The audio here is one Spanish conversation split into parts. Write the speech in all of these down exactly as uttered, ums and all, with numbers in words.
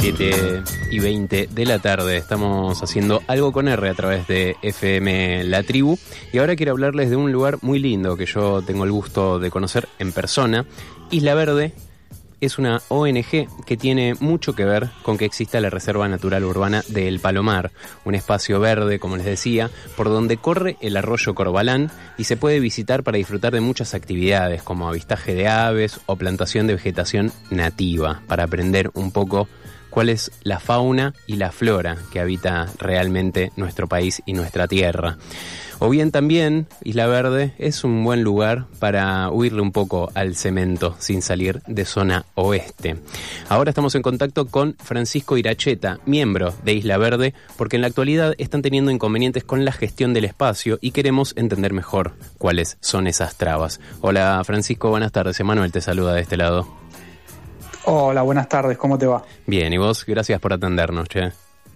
siete y veinte de la tarde. Estamos haciendo Algo con R a través de F M La Tribu. Y ahora quiero hablarles de un lugar muy lindo que yo tengo el gusto de conocer en persona. Isla Verde es una O N G que tiene mucho que ver con que exista la Reserva Natural Urbana de El Palomar, un espacio verde, como les decía, por donde corre el arroyo Corbalán y se puede visitar para disfrutar de muchas actividades como avistaje de aves o plantación de vegetación nativa, para aprender un poco cuál es la fauna y la flora que habita realmente nuestro país y nuestra tierra. O bien también, Isla Verde es un buen lugar para huirle un poco al cemento sin salir de zona oeste. Ahora estamos en contacto con Francisco Iracheta, miembro de Isla Verde, porque en la actualidad están teniendo inconvenientes con la gestión del espacio y queremos entender mejor cuáles son esas trabas. Hola Francisco, buenas tardes. Emanuel te saluda de este lado. Hola, buenas tardes, ¿cómo te va? Bien, y vos, gracias por atendernos, che.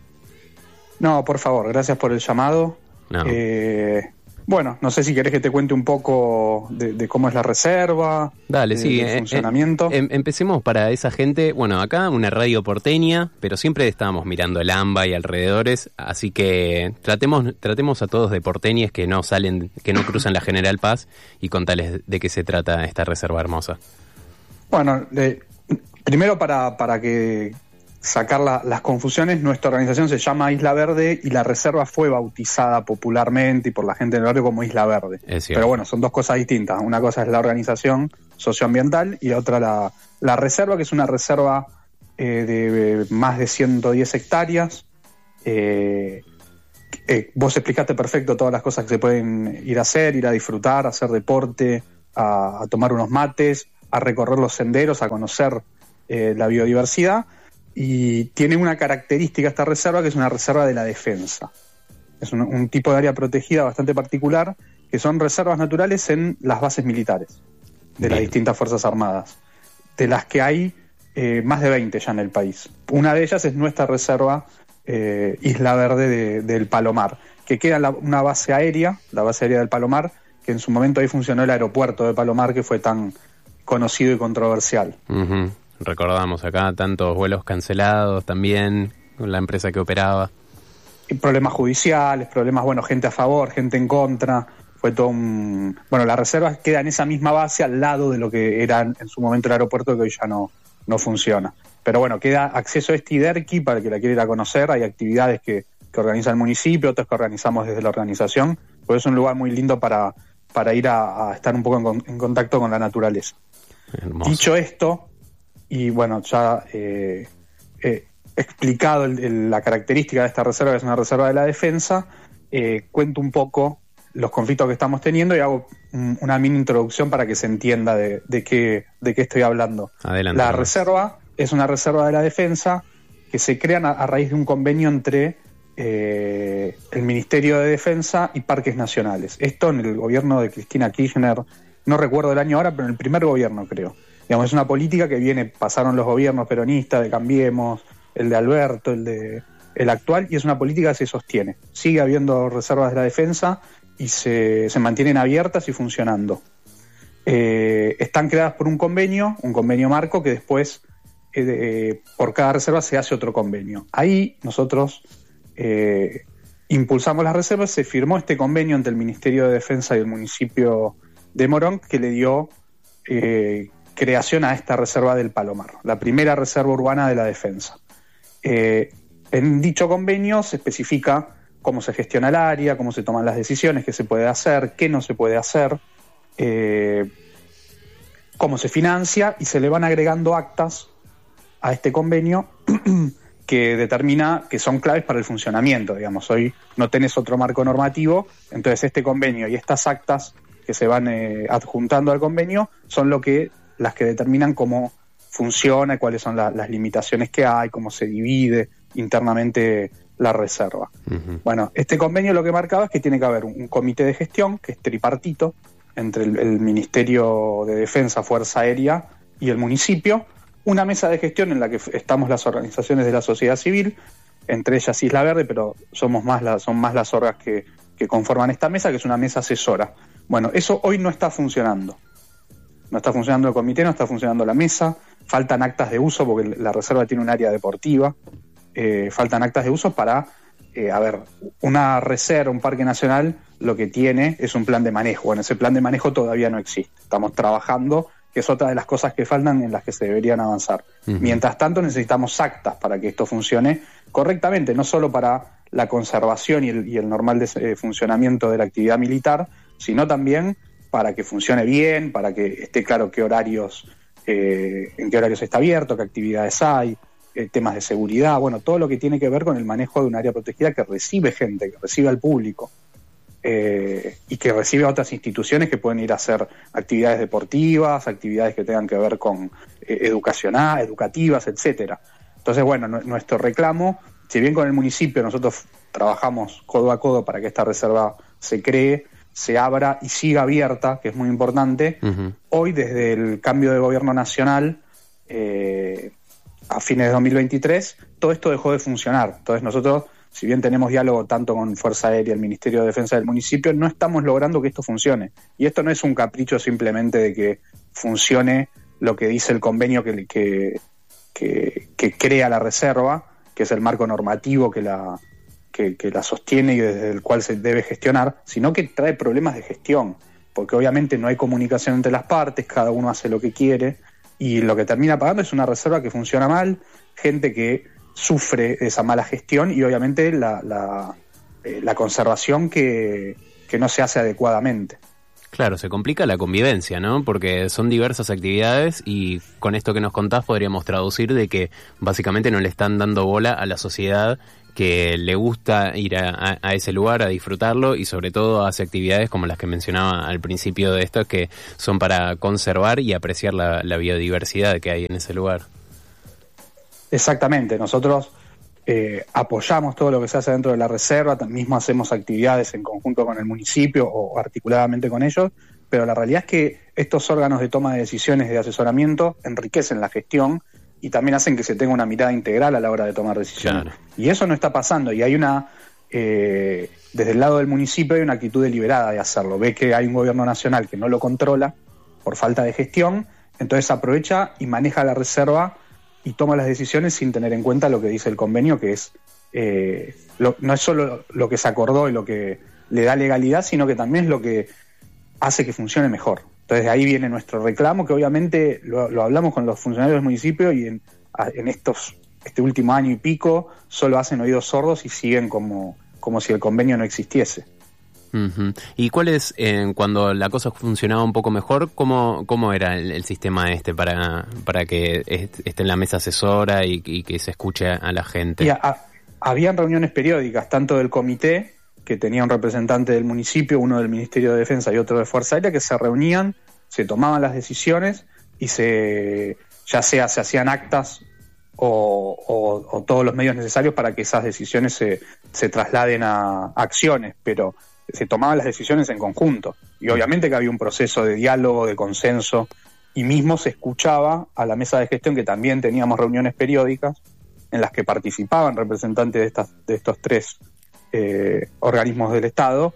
No, por favor, gracias por el llamado. No. Eh, bueno, no sé si querés que te cuente un poco de, de cómo es la reserva. Dale, de, sí. del eh, funcionamiento. Eh, empecemos para esa gente. Bueno, acá una radio porteña, pero siempre estábamos mirando el AMBA y alrededores, así que tratemos tratemos a todos de porteñes que no salen, que no cruzan la General Paz y contales de qué se trata esta reserva hermosa. Bueno, eh, primero para, para que sacar la, las confusiones, nuestra organización se llama Isla Verde y la reserva fue bautizada popularmente y por la gente del barrio como Isla Verde. Pero bueno, son dos cosas distintas. Una cosa es la organización socioambiental y otra la, la reserva, que es una reserva eh, de más de ciento diez hectáreas. Eh, eh, vos explicaste perfecto todas las cosas que se pueden ir a hacer, ir a disfrutar, a hacer deporte, a, a tomar unos mates, a recorrer los senderos, a conocer eh, la biodiversidad. Y tiene una característica esta reserva, que es una reserva de la defensa. Es un, un tipo de área protegida bastante particular, que son reservas naturales en las bases militares de Bien. las distintas Fuerzas Armadas, de las que hay eh, más de veinte ya en el país. Una de ellas es nuestra reserva eh, Isla Verde de, del Palomar, que queda en la, una base aérea, la base aérea del Palomar, que en su momento ahí funcionó el aeropuerto de Palomar, que fue tan conocido y controversial. Uh-huh. Recordamos acá tantos vuelos cancelados también, con la empresa que operaba. Y problemas judiciales, problemas, bueno, gente a favor, gente en contra. Fue todo un... Bueno, la reserva queda en esa misma base al lado de lo que era en su momento el aeropuerto, que hoy ya no, no funciona. Pero bueno, queda acceso a este IDERQUI para el que la quiera ir a conocer. Hay actividades que, que organiza el municipio, otras que organizamos desde la organización. Pues es un lugar muy lindo para, para ir a, a estar un poco en, en contacto con la naturaleza. Hermoso. Dicho esto... Y bueno, ya eh, eh, explicado el, el, la característica de esta reserva, que es una reserva de la defensa, eh, cuento un poco los conflictos que estamos teniendo y hago un, una mini introducción para que se entienda de, de, qué, de qué estoy hablando. Adelante. La reserva es una reserva de la defensa que se crea a, a raíz de un convenio entre eh, el Ministerio de Defensa y Parques Nacionales. Esto en el gobierno de Cristina Kirchner, no recuerdo el año ahora, pero en el primer gobierno creo. Digamos, es una política que viene, pasaron los gobiernos peronistas, de Cambiemos, el de Alberto, el de el actual, y es una política que se sostiene. Sigue habiendo reservas de la defensa y se, se mantienen abiertas y funcionando. Eh, están creadas por un convenio, un convenio marco, que después eh, eh, por cada reserva se hace otro convenio. Ahí nosotros eh, impulsamos las reservas, se firmó este convenio entre el Ministerio de Defensa y el municipio de Morón, que le dio... Eh, creación a esta reserva del Palomar, la primera reserva urbana de la defensa. Eh, en dicho convenio se especifica cómo se gestiona el área, cómo se toman las decisiones, qué se puede hacer, qué no se puede hacer, eh, cómo se financia, y se le van agregando actas a este convenio que determina que son claves para el funcionamiento. Digamos, hoy no tenés otro marco normativo, entonces este convenio y estas actas que se van eh, adjuntando al convenio son lo que las que determinan cómo funciona, cuáles son la, las limitaciones que hay, cómo se divide internamente la reserva. Uh-huh. Bueno, este convenio lo que marcaba es que tiene que haber un, un comité de gestión, que es tripartito, entre el, el Ministerio de Defensa, Fuerza Aérea y el municipio, una mesa de gestión en la que estamos las organizaciones de la sociedad civil, entre ellas Isla Verde, pero somos más la, son más las orgas que, que conforman esta mesa, que es una mesa asesora. Bueno, eso hoy no está funcionando. No está funcionando el comité, no está funcionando la mesa, faltan actas de uso, porque la reserva tiene un área deportiva, eh, faltan actas de uso para, eh, a ver, una reserva, un parque nacional, lo que tiene es un plan de manejo. Bueno, ese plan de manejo todavía no existe. Estamos trabajando, que es otra de las cosas que faltan en las que se deberían avanzar. Uh-huh. Mientras tanto, necesitamos actas para que esto funcione correctamente, no solo para la conservación y el, y el normal de, eh, funcionamiento de la actividad militar, sino también para que funcione bien, para que esté claro qué horarios, eh, en qué horarios está abierto, qué actividades hay, eh, temas de seguridad, bueno, todo lo que tiene que ver con el manejo de un área protegida que recibe gente, que recibe al público. Eh, y que recibe a otras instituciones que pueden ir a hacer actividades deportivas, actividades que tengan que ver con eh, educacional, educativas, etcétera. Entonces, bueno, n- nuestro reclamo, si bien con el municipio nosotros trabajamos codo a codo para que esta reserva se cree, se abra y siga abierta, que es muy importante, uh-huh. Hoy desde el cambio de gobierno nacional, eh, a fines de dos mil veintitrés, todo esto dejó de funcionar. Entonces nosotros, si bien tenemos diálogo tanto con Fuerza Aérea, el Ministerio de Defensa del municipio, no estamos logrando que esto funcione. Y esto no es un capricho simplemente de que funcione lo que dice el convenio que, que, que, que crea la reserva, que es el marco normativo que la, que, que la sostiene y desde el cual se debe gestionar, sino que trae problemas de gestión, porque obviamente no hay comunicación entre las partes, cada uno hace lo que quiere, y lo que termina pagando es una reserva que funciona mal, gente que sufre esa mala gestión y obviamente la, la, eh, la conservación que, que no se hace adecuadamente. Claro, se complica la convivencia, ¿no? Porque son diversas actividades y con esto que nos contás podríamos traducir de que básicamente no le están dando bola a la sociedad que le gusta ir a, a, a ese lugar a disfrutarlo y sobre todo hace actividades como las que mencionaba al principio de esto, que son para conservar y apreciar la, la biodiversidad que hay en ese lugar. Exactamente, nosotros eh, apoyamos todo lo que se hace dentro de la reserva, mismo hacemos actividades en conjunto con el municipio o articuladamente con ellos, pero la realidad es que estos órganos de toma de decisiones de asesoramiento enriquecen la gestión y también hacen que se tenga una mirada integral a la hora de tomar decisiones. Claro. Y eso no está pasando, y hay una, eh, desde el lado del municipio hay una actitud deliberada de hacerlo. Ve que hay un gobierno nacional que no lo controla por falta de gestión, entonces aprovecha y maneja la reserva y toma las decisiones sin tener en cuenta lo que dice el convenio, que es eh, lo, no es solo lo que se acordó y lo que le da legalidad, sino que también es lo que hace que funcione mejor. Entonces de ahí viene nuestro reclamo, que obviamente lo, lo hablamos con los funcionarios del municipio y en, en estos este último año y pico solo hacen oídos sordos y siguen como, como si el convenio no existiese. Uh-huh. ¿Y cuál es, eh, cuando la cosa funcionaba un poco mejor, cómo, cómo era el, el sistema este para, para que esté en la mesa asesora y, y que se escuche a la gente? Y a, a, habían reuniones periódicas, tanto del comité, que tenía un representante del municipio, uno del Ministerio de Defensa y otro de Fuerza Aérea, que se reunían, se tomaban las decisiones y se ya sea se hacían actas o, o, o todos los medios necesarios para que esas decisiones se, se trasladen a, a acciones, pero se tomaban las decisiones en conjunto y obviamente que había un proceso de diálogo, de consenso, y mismo se escuchaba a la mesa de gestión, que también teníamos reuniones periódicas en las que participaban representantes de, estas, de estos tres eh, organismos del Estado,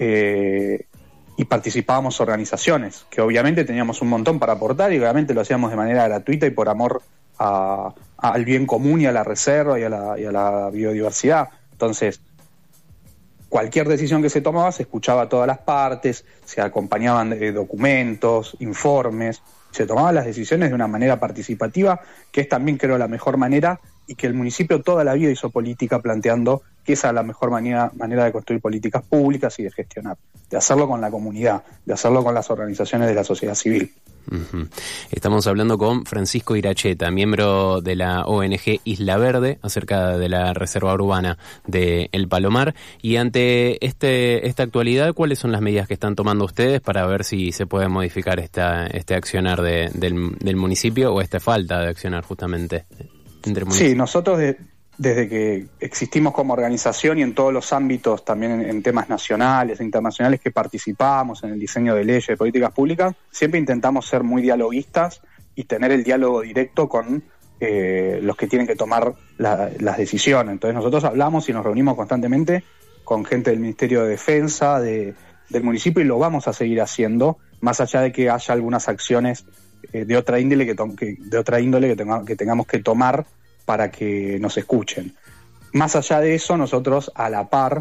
eh, y participábamos organizaciones que obviamente teníamos un montón para aportar y obviamente lo hacíamos de manera gratuita y por amor a, a, al bien común y a la reserva y a la, y a la biodiversidad. Entonces cualquier decisión que se tomaba se escuchaba a todas las partes, se acompañaban de documentos, informes, se tomaban las decisiones de una manera participativa, que es también creo la mejor manera, y que el municipio toda la vida hizo política planteando que esa es la mejor manera, manera de construir políticas públicas y de gestionar, de hacerlo con la comunidad, de hacerlo con las organizaciones de la sociedad civil. Uh-huh. Estamos hablando con Francisco Iracheta, miembro de la O N G Isla Verde, acerca de la reserva urbana de El Palomar. Y ante este esta actualidad, ¿cuáles son las medidas que están tomando ustedes para ver si se puede modificar esta este accionar de, del, del municipio o esta falta de accionar justamente entre municipios? Sí, nosotros de, desde que existimos como organización y en todos los ámbitos, también en, en temas nacionales e internacionales que participamos en el diseño de leyes, de políticas públicas, siempre intentamos ser muy dialoguistas y tener el diálogo directo con eh, los que tienen que tomar la, las decisiones. Entonces nosotros hablamos y nos reunimos constantemente con gente del Ministerio de Defensa, de, del municipio, y lo vamos a seguir haciendo, más allá de que haya algunas acciones eh, de otra índole que, to- que de otra índole que, tenga- que tengamos que tomar para que nos escuchen. Más allá de eso, nosotros a la par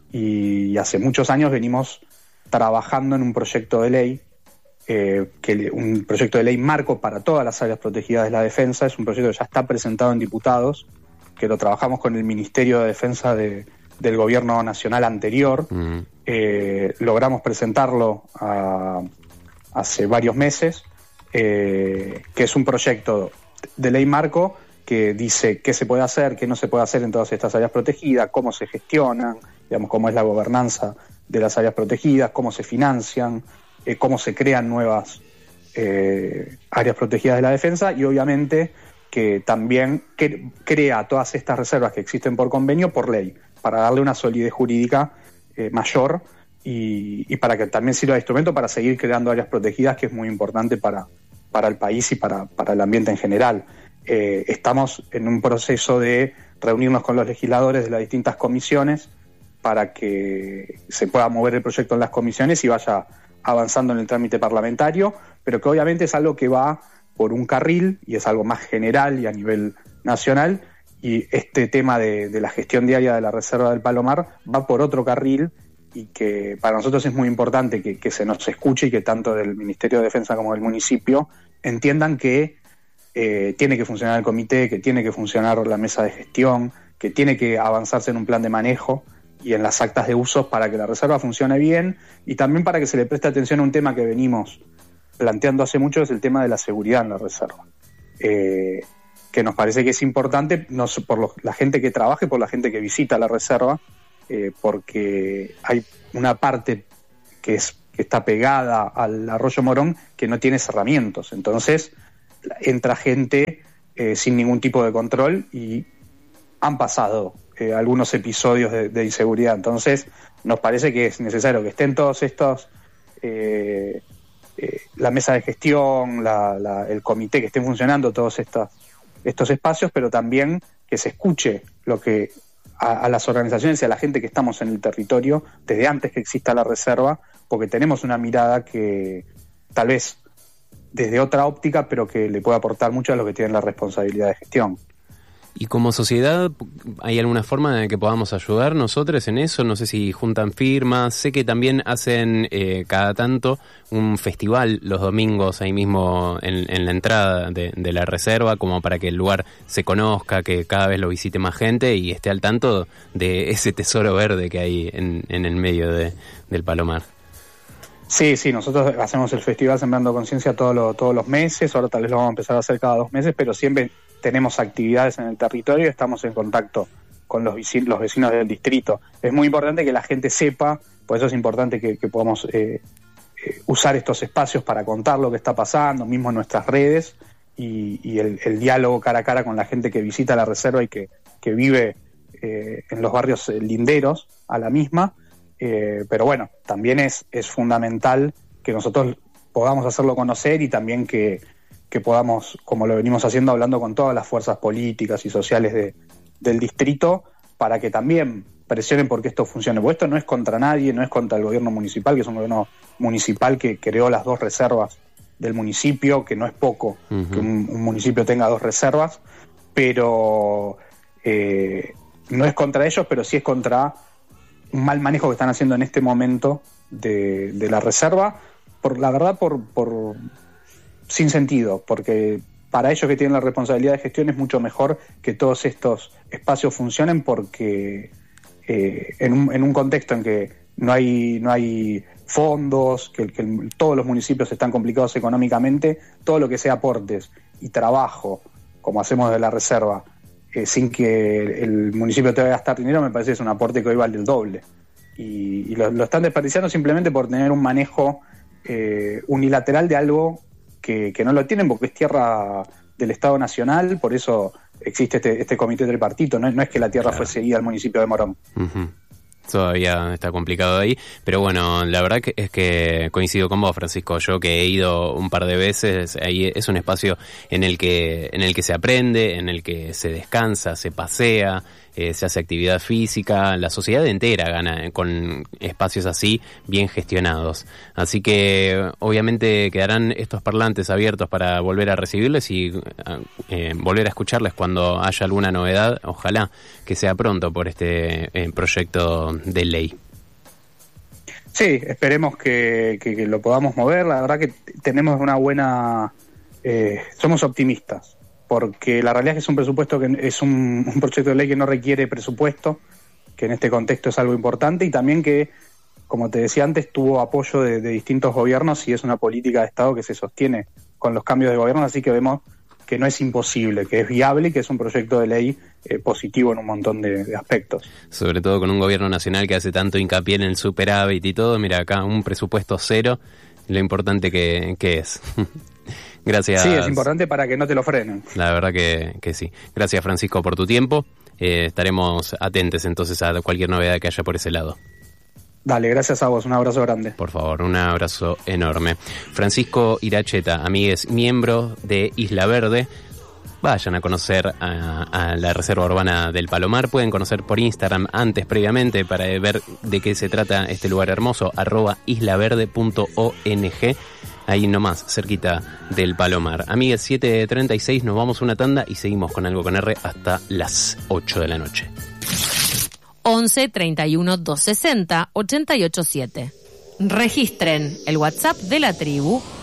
y hace muchos años venimos trabajando en un proyecto de ley, eh, que un proyecto de ley marco para todas las áreas protegidas de la defensa. Es un proyecto que ya está presentado en diputados, que lo trabajamos con el Ministerio de Defensa de, del gobierno nacional anterior. Mm. Eh, logramos presentarlo a, hace varios meses, eh, que es un proyecto de ley marco que dice qué se puede hacer, qué no se puede hacer en todas estas áreas protegidas, cómo se gestionan, digamos, cómo es la gobernanza de las áreas protegidas, cómo se financian, eh, cómo se crean nuevas eh, áreas protegidas de la defensa, y obviamente que también que, crea todas estas reservas que existen por convenio por ley, para darle una solidez jurídica eh, mayor y, y para que también sirva de instrumento para seguir creando áreas protegidas, que es muy importante para, para el país y para, para el ambiente en general. Eh, estamos en un proceso de reunirnos con los legisladores de las distintas comisiones para que se pueda mover el proyecto en las comisiones y vaya avanzando en el trámite parlamentario, pero que obviamente es algo que va por un carril y es algo más general y a nivel nacional, y este tema de, de la gestión diaria de la Reserva del Palomar va por otro carril, y que para nosotros es muy importante que, que se nos escuche y que tanto del Ministerio de Defensa como del municipio entiendan que eh, tiene que funcionar el comité, que tiene que funcionar la mesa de gestión, que tiene que avanzarse en un plan de manejo y en las actas de usos para que la reserva funcione bien, y también para que se le preste atención a un tema que venimos planteando hace mucho, es el tema de la seguridad en la reserva, eh, que nos parece que es importante no por lo, la gente que trabaja y por la gente que visita la reserva, eh, porque hay una parte que, es, que está pegada al arroyo Morón que no tiene cerramientos, entonces entra gente eh, sin ningún tipo de control y han pasado eh, algunos episodios de, de inseguridad. Entonces nos parece que es necesario que estén todos estos eh, eh, la mesa de gestión, la, la, el comité, que estén funcionando todos estos, estos espacios, pero también que se escuche lo que a, a las organizaciones y a la gente que estamos en el territorio desde antes que exista la reserva, porque tenemos una mirada que tal vez desde otra óptica, pero que le puede aportar mucho a los que tienen la responsabilidad de gestión. ¿Y como sociedad hay alguna forma de que podamos ayudar nosotros en eso? No sé si juntan firmas. Sé que también hacen eh, cada tanto un festival los domingos ahí mismo en, en la entrada de, de la reserva, como para que el lugar se conozca, que cada vez lo visite más gente y esté al tanto de ese tesoro verde que hay en, en el medio de, del Palomar. Sí, sí, nosotros hacemos el festival Sembrando Conciencia todos los, todos los meses. Ahora tal vez lo vamos a empezar a hacer cada dos meses, pero siempre tenemos actividades en el territorio, estamos en contacto con los vecinos, los vecinos del distrito. Es muy importante que la gente sepa, por eso es importante que, que podamos eh, eh, usar estos espacios para contar lo que está pasando, mismo en nuestras redes, y, y el, el diálogo cara a cara con la gente que visita la reserva y que, que vive eh, en los barrios linderos a la misma. Eh, pero bueno, también es, es fundamental que nosotros podamos hacerlo conocer y también que que podamos, como lo venimos haciendo, hablando con todas las fuerzas políticas y sociales de, del distrito, para que también presionen porque esto funcione. Porque esto no es contra nadie, no es contra el gobierno municipal, que es un gobierno municipal que creó las dos reservas del municipio, que no es poco uh-huh. que un, un municipio tenga dos reservas, pero eh, no es contra ellos, pero sí es contra un mal manejo que están haciendo en este momento de, de la reserva, por la verdad, por... por sin sentido, porque para ellos que tienen la responsabilidad de gestión es mucho mejor que todos estos espacios funcionen, porque eh, en, un, en un contexto en que no hay no hay fondos, que, que el, todos los municipios están complicados económicamente, todo lo que sea aportes y trabajo, como hacemos de la reserva, eh, sin que el municipio tenga que gastar dinero, me parece que es un aporte que hoy vale el doble. Y, y lo, lo están desperdiciando simplemente por tener un manejo eh, unilateral de algo Que, que no lo tienen, porque es tierra del Estado Nacional, por eso existe este, este comité tripartito, no, no es que la tierra claro. fue cedida al municipio de Morón. Uh-huh. todavía está complicado ahí, pero bueno, la verdad que es que coincido con vos, Francisco. Yo que he ido un par de veces, ahí es un espacio en el que en el que se aprende, en el que se descansa, se pasea, eh, se hace actividad física. La sociedad entera gana con espacios así bien gestionados. Así que obviamente quedarán estos parlantes abiertos para volver a recibirles y eh, volver a escucharles cuando haya alguna novedad. Ojalá que sea pronto por este eh, proyecto de ley. Sí, esperemos que, que, que lo podamos mover. La verdad que tenemos una buena... Eh, somos optimistas, porque la realidad es que es un presupuesto que es un, un proyecto de ley que no requiere presupuesto, que en este contexto es algo importante, y también que, como te decía antes, tuvo apoyo de, de distintos gobiernos y es una política de Estado que se sostiene con los cambios de gobierno, así que vemos que no es imposible, que es viable y que es un proyecto de ley eh, positivo en un montón de, de aspectos. Sobre todo con un gobierno nacional que hace tanto hincapié en el superávit y todo. Mira, acá un presupuesto cero, lo importante que, que es. Gracias. Sí, es importante para que no te lo frenen. La verdad que, que sí. Gracias, Francisco, por tu tiempo. Eh, estaremos atentos entonces a cualquier novedad que haya por ese lado. Dale, gracias a vos, un abrazo grande. Por favor, un abrazo enorme. Francisco Iracheta, amigues, miembro de Isla Verde. Vayan a conocer a, a la Reserva Urbana del Palomar. Pueden conocer por Instagram antes, previamente, para ver de qué se trata este lugar hermoso, arroba islaverde punto ong. Ahí nomás, cerquita del Palomar. Amigues, siete treinta y seis, nos vamos a una tanda y seguimos con Algo con R hasta las ocho de la noche. once treinta y uno doscientos sesenta ochenta y ocho siete. Registren el WhatsApp de la tribu